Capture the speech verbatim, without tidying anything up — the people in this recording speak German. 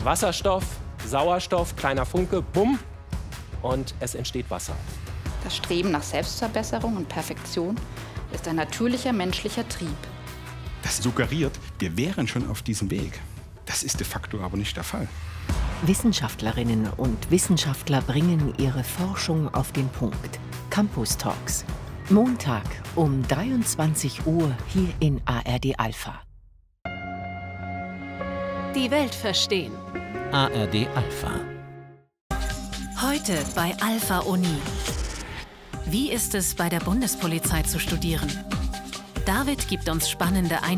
Wasserstoff, Sauerstoff, kleiner Funke, bumm, und es entsteht Wasser. Das Streben nach Selbstverbesserung und Perfektion ist ein natürlicher menschlicher Trieb. Das suggeriert, wir wären schon auf diesem Weg. Das ist de facto aber nicht der Fall. Wissenschaftlerinnen und Wissenschaftler bringen ihre Forschung auf den Punkt. Campus Talks. Montag um dreiundzwanzig Uhr hier in A R D Alpha. Die Welt verstehen. A R D Alpha. Heute bei Alpha Uni. Wie ist es, bei der Bundespolizei zu studieren? David gibt uns spannende Einblicke